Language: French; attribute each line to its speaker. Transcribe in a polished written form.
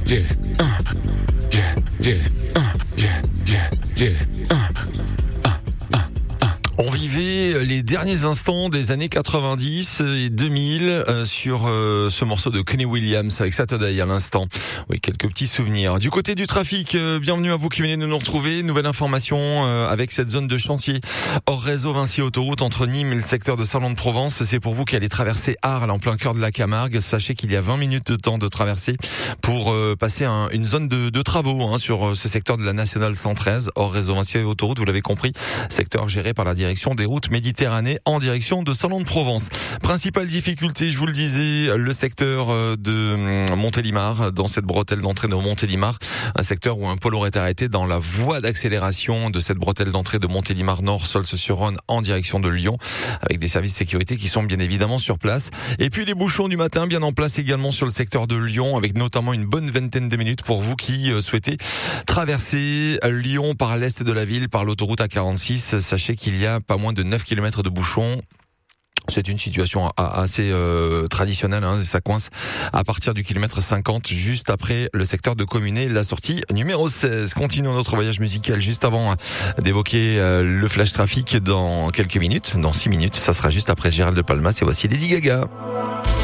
Speaker 1: yeah, yeah, yeah, yeah, yeah, yeah, On vivait les derniers instants des années 90 et 2000 sur ce morceau de Kenny Williams avec Saturday à l'instant. Oui, quelques petits souvenirs. Du côté du trafic, bienvenue à vous qui venez de nous retrouver. Nouvelle information avec cette zone de chantier hors réseau Vinci Autoroute entre Nîmes et le secteur de Salon-de-Provence. C'est pour vous qui allez traverser Arles en plein cœur de la Camargue. Sachez qu'il y a 20 minutes de temps de traversée pour passer une zone de travaux sur ce secteur de la Nationale 113 hors réseau Vinci Autoroute. Vous l'avez compris, secteur géré par la direction des routes Méditerranée en direction de Salon-de-Provence. Principale difficulté, je vous le disais, le secteur de Montélimar, dans cette bretelle d'entrée de Montélimar, un secteur où un pôle aurait arrêté dans la voie d'accélération de cette bretelle d'entrée de Montélimar Nord, Saulce-sur-Rhône en direction de Lyon, avec des services de sécurité qui sont bien évidemment sur place. Et puis les bouchons du matin bien en place également sur le secteur de Lyon, avec notamment une bonne vingtaine de minutes pour vous qui souhaitez traverser Lyon par l'est de la ville, par l'autoroute A46. Sachez qu'il y a pas moins de 9 km de bouchons. C'est une situation assez traditionnelle, ça coince à partir du kilomètre 50, juste après le secteur de Communé, la sortie numéro 16. Continuons notre voyage musical juste avant d'évoquer le flash trafic dans quelques minutes, dans 6 minutes. Ça sera juste après Gérald de Palmas et voici Lady Gaga.